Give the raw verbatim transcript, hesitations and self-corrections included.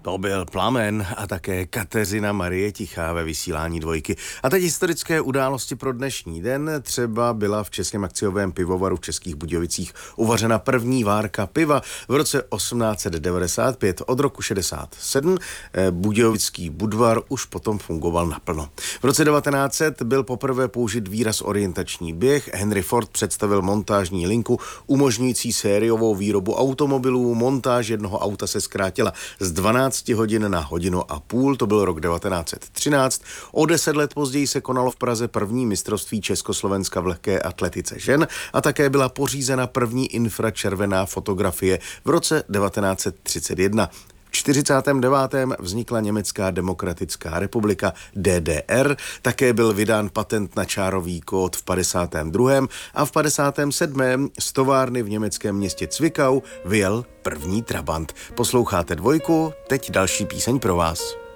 To byl Plamen a také Kateřina Marie Tichá ve vysílání Dvojky. A teď historické události pro dnešní den. Třeba byla v Českém akciovém pivovaru v Českých Budějovicích uvařena první várka piva v roce osmnáct set devadesát pět. Od roku šedesát sedm budějovický Budvar už potom fungoval naplno. V roce devatenáct set byl poprvé použit výraz orientační běh. Henry Ford představil montážní linku umožňující sériovou výrobu automobilů. Montáž jednoho auta se zkrátila z dvanácti hodin na hodinu a půl, to byl rok devatenáct set třináct. O deset let později se konalo v Praze první mistrovství Československa v lehké atletice žen a také byla pořízena první infračervená fotografie v roce devatenáct set třicet jedna. V čtyřicátém devátém vznikla Německá demokratická republika D D R, také byl vydán patent na čárový kód v padesátém druhém a v padesátém sedmém z továrny v německém městě Zwickau vyjel první Trabant. Posloucháte Dvojku, teď další píseň pro vás.